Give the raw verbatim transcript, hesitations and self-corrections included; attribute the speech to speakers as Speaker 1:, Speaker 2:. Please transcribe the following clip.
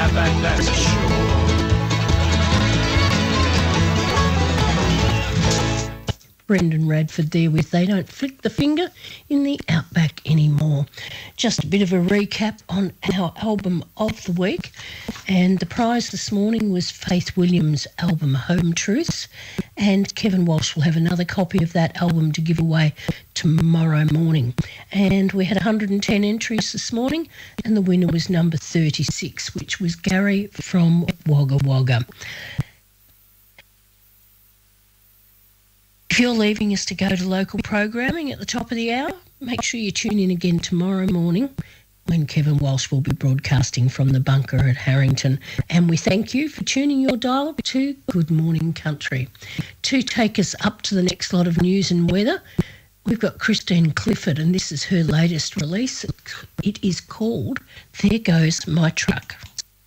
Speaker 1: Outback, that's for sure.
Speaker 2: Brendan Radford there with They Don't Flick the Finger in the Outback Anymore. Just a bit of a recap on our album of the week, and the prize this morning was Faith Williams' album Home Truths, and Kevin Walsh will have another copy of that album to give away tomorrow morning. And we had one hundred ten entries this morning, and the winner was number thirty-six, which was Gary from Wagga Wagga. If you're leaving us to go to local programming at the top of the hour, make sure you tune in again tomorrow morning when Kevin Walsh will be broadcasting from the bunker at Harrington. And we thank you for tuning your dial to Good Morning Country. To take us up to the next lot of news and weather, we've got Christine Clifford, and this is her latest release. It is called There Goes My Truck.